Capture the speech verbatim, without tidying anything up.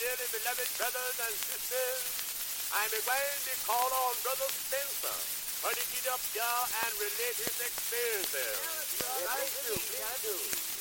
dearly beloved brothers and sisters, I'm going to call on Brother Spencer for to get up here and relate his experiences. Thank you, thank you.